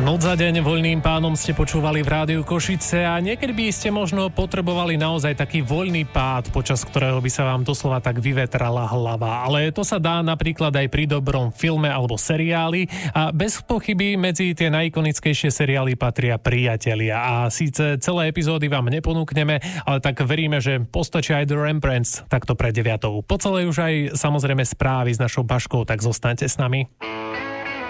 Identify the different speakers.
Speaker 1: Noc za deň voľným pánom ste počúvali v Rádiu Košice a niekedy by ste možno potrebovali naozaj taký voľný pád, počas ktorého by sa vám doslova tak vyvetrala hlava. Ale to sa dá napríklad aj pri dobrom filme alebo seriáli a bez pochyby medzi tie najikonickejšie seriály patria Priatelia. A síce celé epizódy vám neponúkneme, ale tak veríme, že postačia aj The Rembrandts takto pred 9. Po celej už aj samozrejme správy s našou Baškou, tak zostaňte s nami.